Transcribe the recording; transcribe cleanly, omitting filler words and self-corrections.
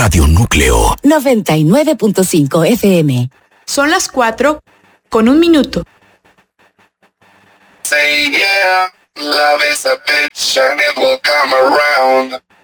Radio Núcleo 99.5 FM. Son las 4:01. Say yeah, love is a bitch and it will come around.